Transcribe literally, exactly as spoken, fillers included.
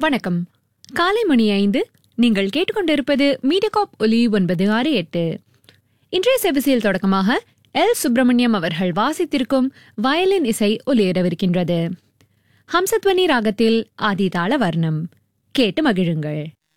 வணக்கம். காலை மணி ஐந்து. நீங்கள் கேட்டுக்கொண்டிருப்பது மீடியாகாப் ஒலி ஒன்பது ஆறு எட்டு. இன்றைய செவிசியல் தொடக்கமாக எல் சுப்பிரமணியம் அவர்கள் வாசித்திருக்கும் வயலின் இசை ஒலியிடவிருக்கின்றது. ஹம்சத்வனி ராகத்தில் ஆதிதாள வர்ணம் கேட்டு மகிழுங்கள்.